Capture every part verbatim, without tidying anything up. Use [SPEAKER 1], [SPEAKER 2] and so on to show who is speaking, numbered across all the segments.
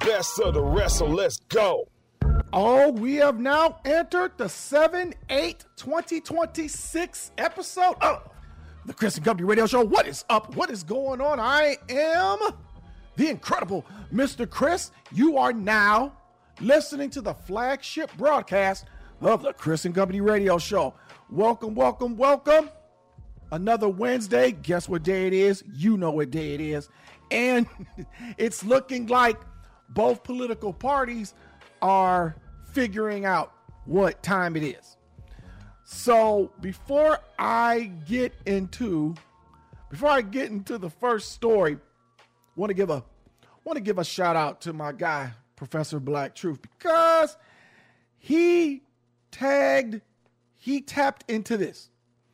[SPEAKER 1] best of the rest, so let's go.
[SPEAKER 2] Oh, we have now entered the seven eight twenty twenty-six episode of the Chris and Company Radio Show. What is up? What is going on? I am the incredible Mister Chris. You are now listening to the flagship broadcast of the Chris and Company Radio Show. Welcome, welcome, welcome. Another Wednesday. Guess what day it is? You know what day it is. And it's looking like both political parties are figuring out what time it is. So before I get into before I get into the first story, want to give a want to give a shout out to my guy Professor Black Truth, because he tagged he tapped into this.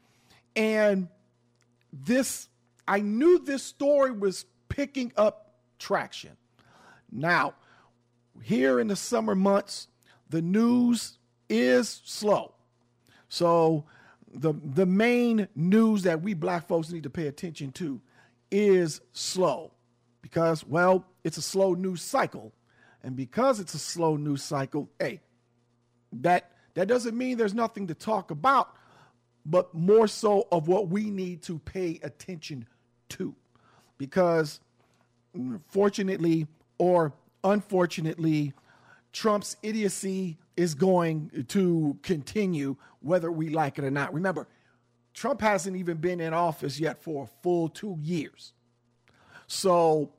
[SPEAKER 2] And this I knew this story was picking up traction. Now, here in the summer months, the news is slow. So the the main news that we black folks need to pay attention to is slow, because, well, it's a slow news cycle. And because it's a slow news cycle, hey, that that doesn't mean there's nothing to talk about, but more so of what we need to pay attention to. Because fortunately or unfortunately, Trump's idiocy is going to continue whether we like it or not. Remember, Trump hasn't even been in office yet for a full two years. So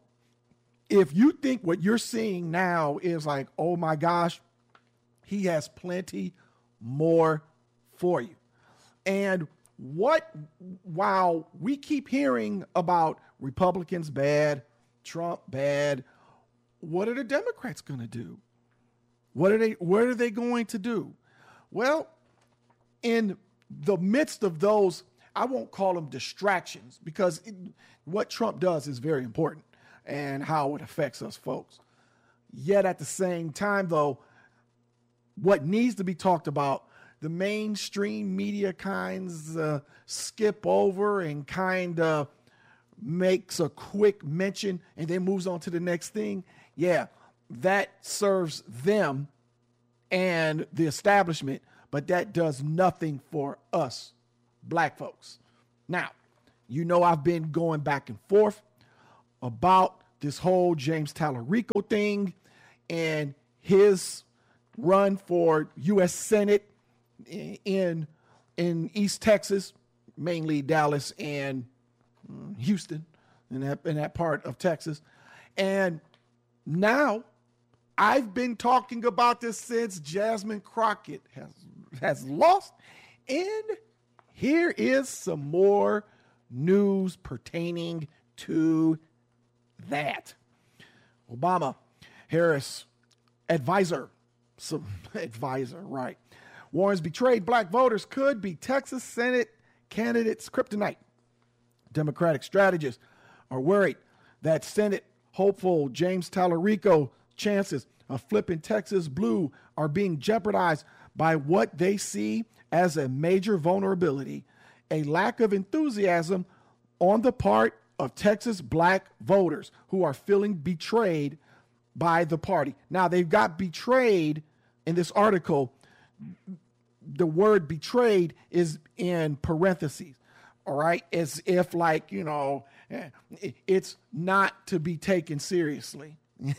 [SPEAKER 2] if you think what you're seeing now is like, oh my gosh, he has plenty more for you. And what, while we keep hearing about Republicans bad, Trump bad, what are the Democrats going to do? What are they, what are they going to do? Well, in the midst of those, I won't call them distractions, because it, what Trump does is very important and how it affects us folks. Yet at the same time, though, what needs to be talked about, the mainstream media kinds uh, skip over and kind of makes a quick mention and then moves on to the next thing. Yeah, that serves them and the establishment, but that does nothing for us black folks. Now, you know, I've been going back and forth about this whole James Tallarico thing and his run for U S Senate in in East Texas, mainly Dallas and Houston, in that in that part of Texas. And now I've been talking about this since Jasmine Crockett has has lost, and here is some more news pertaining to that. Obama Harris advisor, some advisor, right, warns betrayed black voters could be Texas Senate candidates' kryptonite. Democratic strategists are worried that Senate hopeful James Tallarico chances of flipping Texas blue are being jeopardized by what they see as a major vulnerability, a lack of enthusiasm on the part of Texas black voters who are feeling betrayed by the party. Now, they've got betrayed in this article. The word betrayed is in parentheses, all right? As if, like, you know, it's not to be taken seriously.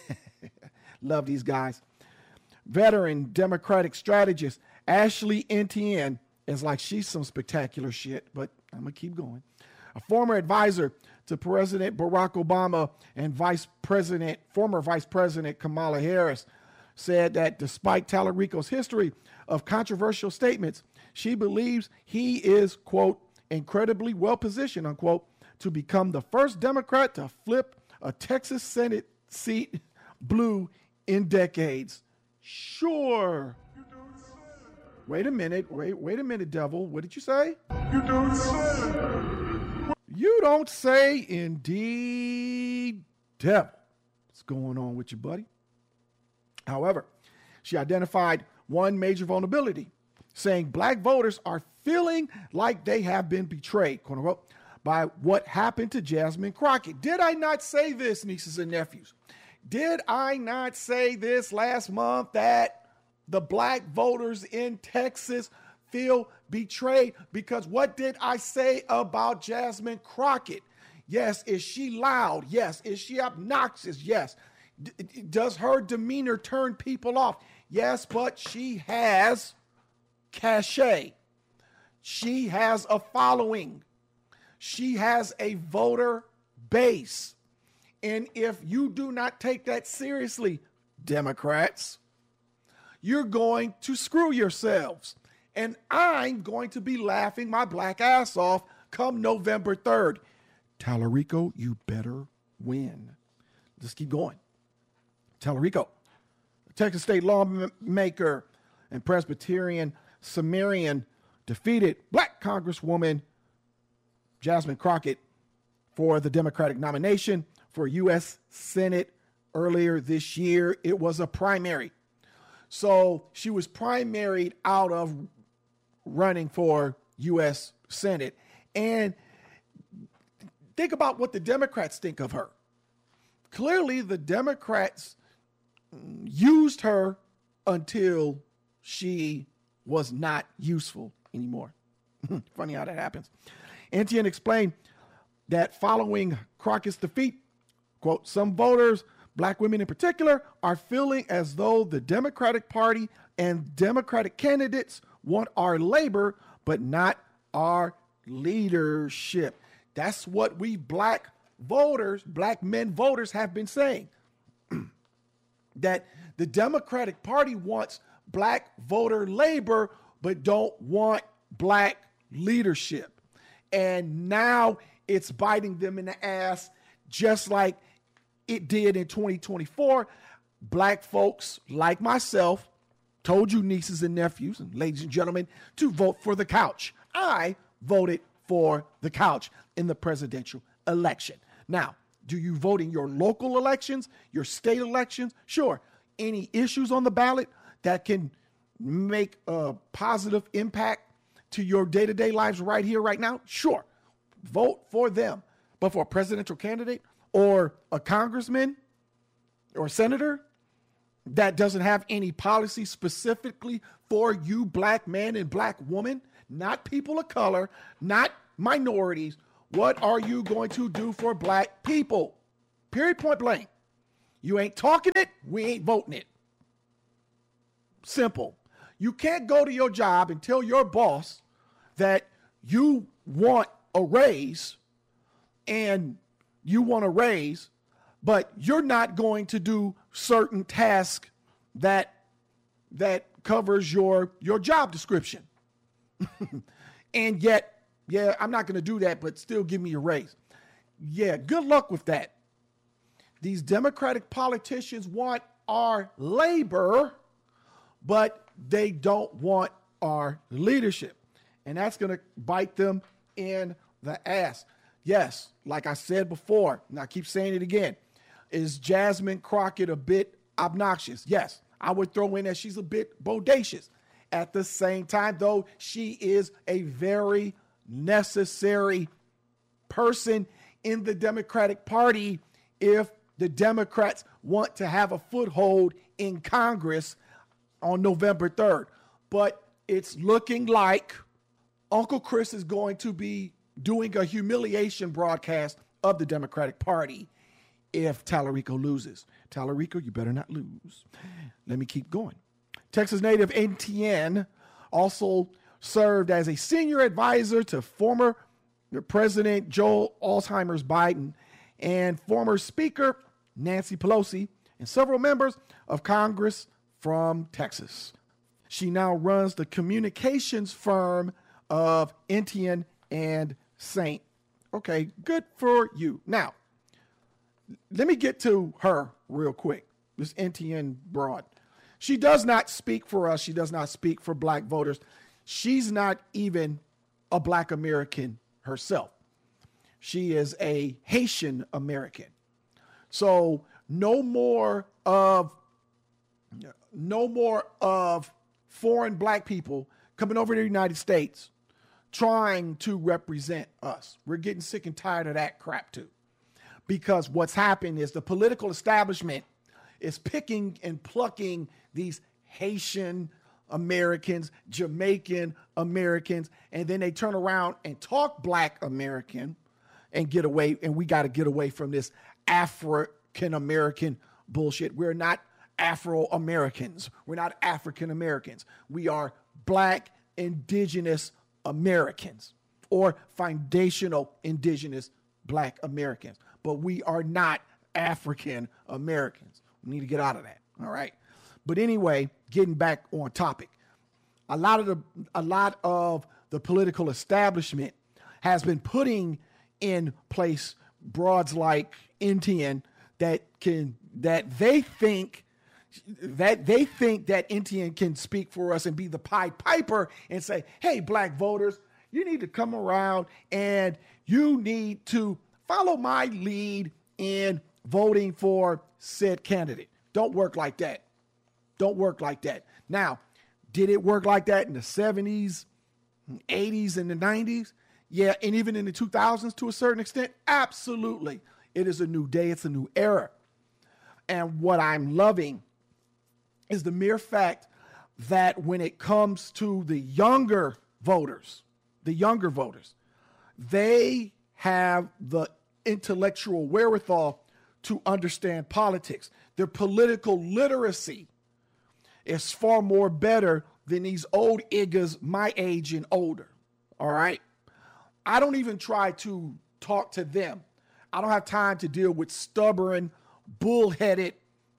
[SPEAKER 2] Love these guys. Veteran Democratic strategist Ashley Etienne is like, she's some spectacular shit, but I'm going to keep going. A former advisor to President Barack Obama and Vice President, former Vice President Kamala Harris, said that despite Tallarico's history of controversial statements, she believes he is, quote, incredibly well positioned, unquote, to become the first Democrat to flip a Texas Senate seat blue in decades. Sure. Wait a minute. Wait, wait a minute, devil. What did you say?
[SPEAKER 3] You don't say.
[SPEAKER 2] You don't say, indeed, devil. What's going on with you, buddy? However, she identified one major vulnerability, saying black voters are feeling like they have been betrayed, quote unquote, by what happened to Jasmine Crockett. Did I not say this, nieces and nephews? Did I not say this last month that the black voters in Texas feel betrayed? Because what did I say about Jasmine Crockett? Yes, is she loud? Yes. Is she obnoxious? Yes. D- does her demeanor turn people off? Yes, but she has cachet. She has a following. She has a voter base. And if you do not take that seriously, Democrats, you're going to screw yourselves. And I'm going to be laughing my black ass off come November third. Tallarico, you better win. Just keep going. Tallarico, Texas state lawmaker and Presbyterian Sumerian, defeated black Congresswoman Jasmine Crockett for the Democratic nomination for U S Senate earlier this year. It was a primary. So she was primaried out of running for U S Senate. And think about what the Democrats think of her. Clearly, the Democrats used her until she was not useful anymore. Funny how that happens. Etienne explained that following Crockett's defeat, quote, some voters, black women in particular, are feeling as though the Democratic Party and Democratic candidates want our labor, but not our leadership. That's what we black voters, black men voters have been saying. That the Democratic Party wants black voter labor, but don't want black leadership. And now it's biting them in the ass, just like it did in twenty twenty-four. Black folks like myself told you, nieces and nephews and ladies and gentlemen, to vote for the couch. I voted for the couch in the presidential election. Now, do you vote in your local elections, your state elections? Sure. Any issues on the ballot that can make a positive impact to your day-to-day lives right here, right now? Sure. Vote for them. But for a presidential candidate or a congressman or senator that doesn't have any policy specifically for you, black man and black woman, not people of color, not minorities, what are you going to do for black people? Period, point blank. You ain't talking it, we ain't voting it. Simple. You can't go to your job and tell your boss that you want a raise and you want a raise, but you're not going to do certain tasks that that covers your, your job description. And yet, yeah, I'm not going to do that, but still give me a raise. Yeah, good luck with that. These Democratic politicians want our labor, but they don't want our leadership. And that's going to bite them in the ass. Yes, like I said before, and I keep saying it again, is Jasmine Crockett a bit obnoxious? Yes, I would throw in that she's a bit bodacious. At the same time, though, she is a very necessary person in the Democratic Party if the Democrats want to have a foothold in Congress on November third. But it's looking like Uncle Chris is going to be doing a humiliation broadcast of the Democratic Party if Tallarico loses. Tallarico, you better not lose. Let me keep going. Texas native Etienne also served as a senior advisor to former President Joel Alzheimer's Biden and former Speaker Nancy Pelosi and several members of Congress from Texas. She now runs the communications firm of Etienne and Saint. Okay, good for you. Now, let me get to her real quick, this Etienne broad. She does not speak for us. She does not speak for black voters. She's not even a black American herself. She is a Haitian American. So no more of no more of foreign black people coming over to the United States trying to represent us. We're getting sick and tired of that crap too. Because what's happened is the political establishment is picking and plucking these Haitian Americans, Jamaican Americans, and then they turn around and talk Black American and get away. And we got to get away from this African American bullshit. We're not Afro Americans. We're not African Americans. We are Black indigenous Americans or foundational indigenous Black Americans. But we are not African Americans. We need to get out of that. All right. But anyway, getting back on topic, a lot of the a lot of the political establishment has been putting in place broads like N T N that can that they think that they think that N T N can speak for us and be the Pied Piper and say, hey, Black voters, you need to come around and you need to follow my lead in voting for said candidate. Don't work like that. Don't work like that. Now, did it work like that in the seventies, eighties, and the nineties? Yeah, and even in the two thousands to a certain extent? Absolutely. It is a new day. It's a new era. And what I'm loving is the mere fact that when it comes to the younger voters, the younger voters, they have the intellectual wherewithal to understand politics. Their political literacy is far more better than these old iggas my age and older. All right. I don't even try to talk to them. I don't have time to deal with stubborn, bullheaded,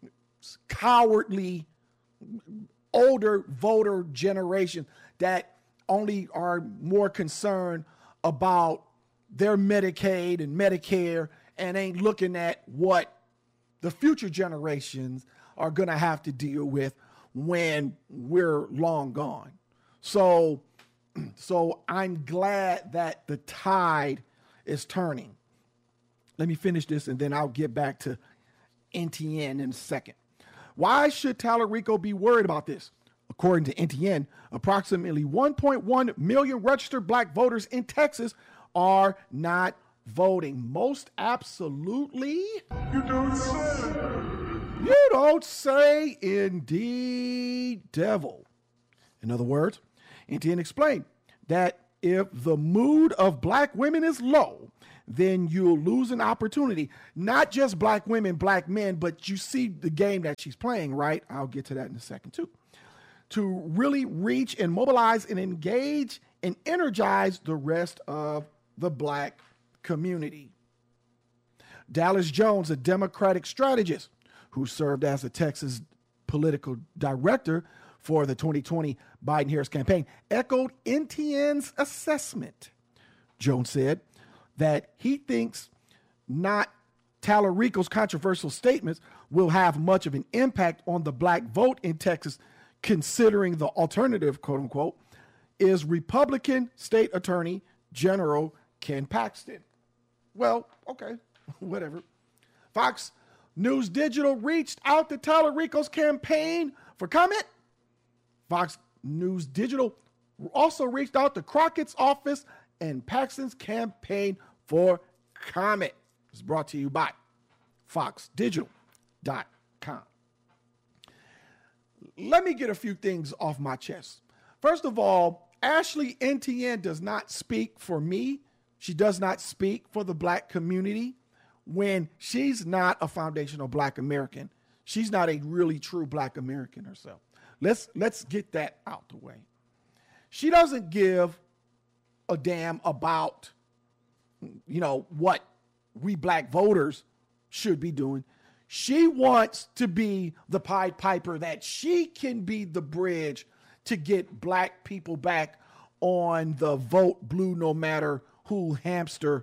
[SPEAKER 2] cowardly, older voter generation that only are more concerned about their Medicaid and Medicare and ain't looking at what the future generations are going to have to deal with when we're long gone. So, so I'm glad that the tide is turning. Let me finish this and then I'll get back to N T N in a second. Why should Tallarico be worried about this? According to N T N, approximately one point one million registered Black voters in Texas are not voting. Most absolutely.
[SPEAKER 3] You don't say.
[SPEAKER 2] You don't say, indeed, devil. In other words, N T N explained that if the mood of Black women is low, then you'll lose an opportunity. Not just Black women, Black men, but you see the game that she's playing, right? I'll get to that in a second, too. To really reach and mobilize and engage and energize the rest of the Black community. Dallas Jones, a Democratic strategist who served as the Texas political director for the twenty twenty Biden-Harris campaign, echoed N T N's assessment. Jones said that he thinks not Tallarico's controversial statements will have much of an impact on the Black vote in Texas, considering the alternative, quote unquote, is Republican State Attorney General Ken Paxton. Well, okay, whatever. Fox News Digital reached out to Tallarico's campaign for comment. Fox News Digital also reached out to Crockett's office and Paxton's campaign for comment. It's brought to you by fox digital dot com. Let me get a few things off my chest. First of all, Ashley N T N does not speak for me. She does not speak for the Black community when she's not a foundational Black American. She's not a really true Black American herself. Let's, let's get that out the way. She doesn't give a damn about, you know, what we Black voters should be doing. She wants to be the Pied Piper, that she can be the bridge to get Black people back on the vote blue no matter who hamster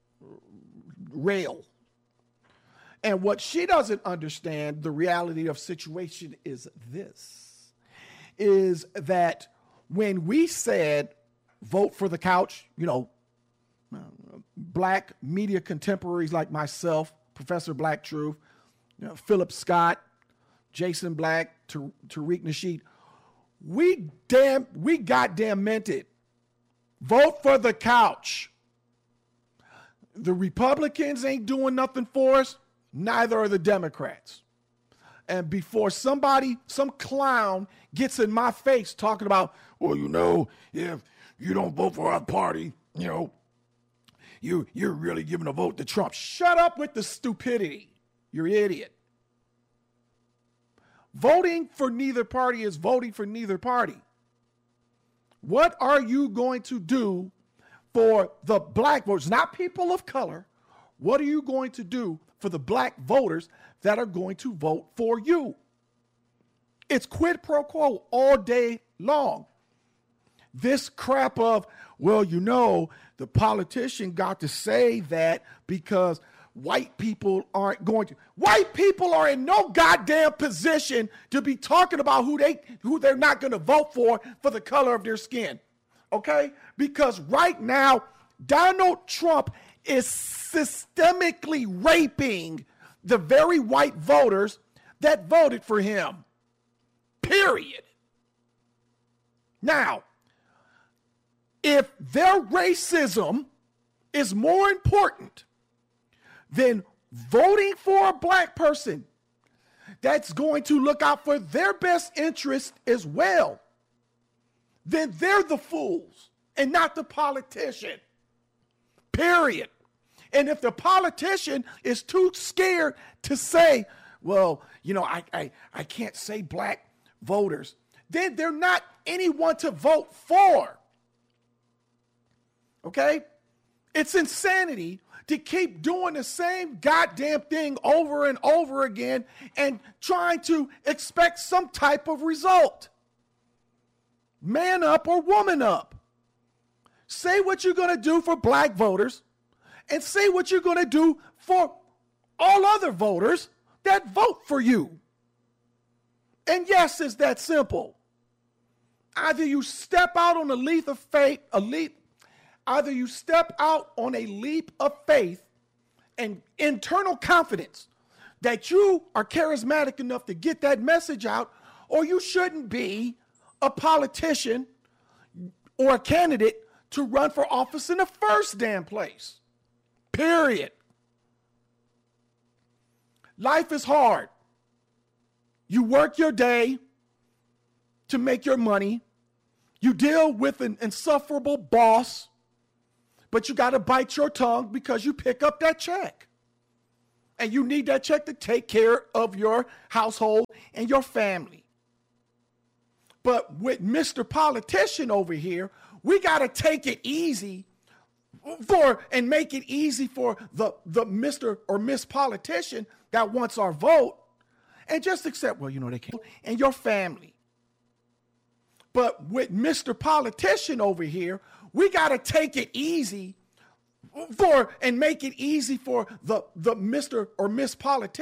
[SPEAKER 2] rail. And what she doesn't understand, the reality of situation is this, is that when we said vote for the couch, you know, uh, Black media contemporaries like myself, Professor Black Truth, you know, Philip Scott, Jason Black, Tar- Tariq Nasheed, we damn, we goddamn meant it. Vote for the couch. The Republicans ain't doing nothing for us. Neither are the Democrats. And before somebody, some clown gets in my face talking about, well, you know, if you don't vote for our party, you know, you, you're really giving a vote to Trump. Shut up with the stupidity. You're an idiot. Voting for neither party is voting for neither party. What are you going to do for the black voters, not people of color? What are you going to do for the black voters that are going to vote for you? It's quid pro quo all day long. This crap of, well, you know, the politician got to say that because white people aren't going to. White people are in no goddamn position to be talking about who they who they're not going to vote for for the color of their skin. Okay? Because right now, Donald Trump is systemically raping the very white voters that voted for him. Period. Now, if their racism is more important than voting for a black person that's going to look out for their best interest as well, then they're the fools and not the politician. Period. And if the politician is too scared to say, well, you know, I, I, I can't say black voters, then they're not anyone to vote for. Okay? It's insanity to keep doing the same goddamn thing over and over again and trying to expect some type of result. Man up or woman up. Say what you're going to do for black voters and say what you're going to do for all other voters that vote for you. And yes, it's that simple. Either you step out on a leap of faith, a leap, either you step out on a leap of faith and internal confidence that you are charismatic enough to get that message out, or you shouldn't be a politician or a candidate to run for office in the first damn place. Period. Life is hard. You work your day to make your money. You deal with an insufferable boss, but you got to bite your tongue because you pick up that check. And you need that check to take care of your household and your family. But with Mister Politician over here, we got to take it easy for and make it easy for the, the Mister or Miss Politician that wants our vote and just accept, well, you know, they can't, and your family. But with Mister Politician over here, we got to take it easy for and make it easy for the, the Mister or Miss Politician